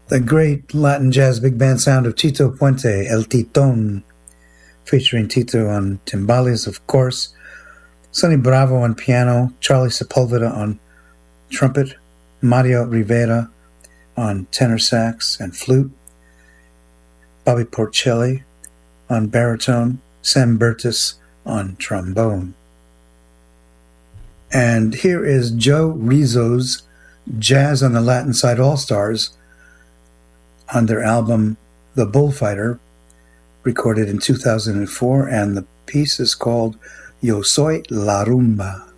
The great Latin jazz big band sound of Tito Puente, El Titon, featuring Tito on timbales, of course, Sonny Bravo on piano, Charlie Sepulveda on trumpet, Mario Rivera on tenor sax and flute, Bobby Porcelli on baritone, Sam Bertis on trombone. And here is Joe Rizzo's Jazz on the Latin Side All-Stars on their album The Bullfighter, recorded in 2004, and the piece is called Yo Soy La Rumba.